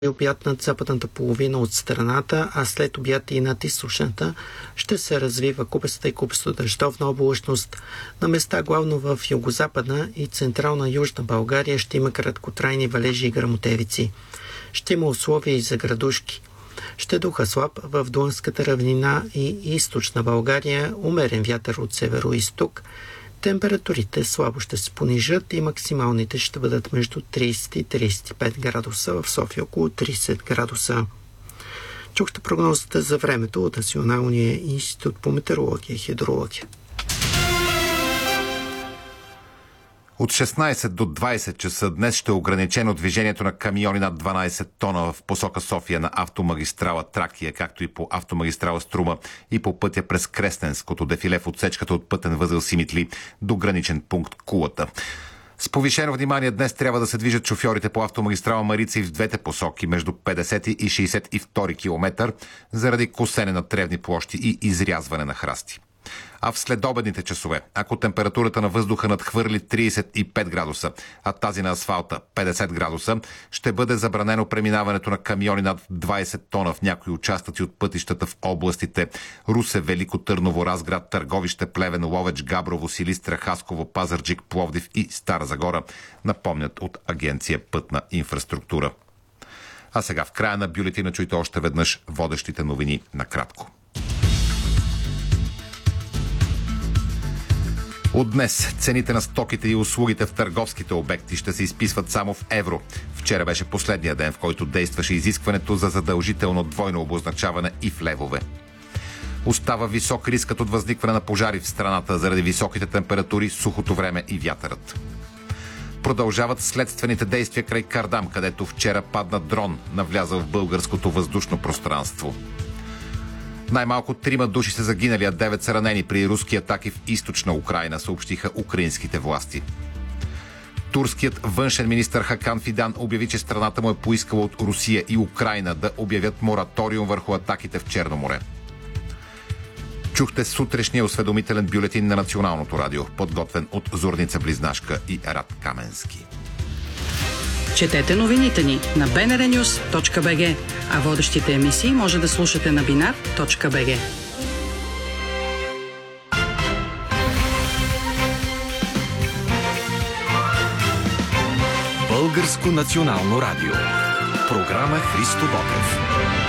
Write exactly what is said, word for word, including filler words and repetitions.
обяд над западната половина от страната, а след обяд и над източната ще се развива купеста и купесто-дъждовна облачност. На места главно в югозападна и централна южна България ще има краткотрайни валежи и гръмотевици. Ще има условия и за градушки. Ще духа слаб в Дунавската равнина и източна България, умерен вятър от северо-изток. Температурите слабо ще се понижат и максималните ще бъдат между трийсет и трийсет и пет градуса, в София около трийсет градуса. Чухте прогнозата за времето от Националния институт по метеорология и хидрология. От шестнайсет до двайсет часа днес ще е ограничено движението на камиони над дванайсет тона в посока София на автомагистрала Тракия, както и по автомагистрала Струма и по пътя през Кресненското дефиле в отсечката от пътен възел Симитли до граничен пункт Кулата. С повишено внимание днес трябва да се движат шофьорите по автомагистрала Марица и в двете посоки между петдесети и шейсет и втори километър заради косене на тревни площи и изрязване на храсти. А в следобедните часове, ако температурата на въздуха надхвърли трийсет и пет градуса, а тази на асфалта петдесет градуса, ще бъде забранено преминаването на камиони над двайсет тона в някои участъци от пътищата в областите Русе, Велико Търново, Разград, Търговище, Плевен, Ловеч, Габрово, Силистра, Хасково, Пазарджик, Пловдив и Стара Загора, напомнят от Агенция Пътна инфраструктура. А сега в края на бюлетина чуйте още веднъж водещите новини накратко. От днес цените на стоките и услугите в търговските обекти ще се изписват само в евро. Вчера беше последния ден, в който действаше изискването за задължително двойно обозначаване и в левове. Остава висок рискът от възникване на пожари в страната заради високите температури, сухото време и вятърът. Продължават следствените действия край Кардам, където вчера падна дрон, навлязъл в българското въздушно пространство. Най-малко трима души са загинали, а девет са ранени при руски атаки в източна Украйна, съобщиха украинските власти. Турският външен министър Хакан Фидан обяви, че страната му е поискала от Русия и Украйна да обявят мораториум върху атаките в Черно море. Чухте сутрешния осведомителен бюлетин на Националното радио, подготвен от Зорница Близнашка и Рад Каменски. Четете новините ни на би ен ар нюз точка би джи, а водещите емисии може да слушате на бинар точка би джи. Българско национално радио. Програма Христо Ботев.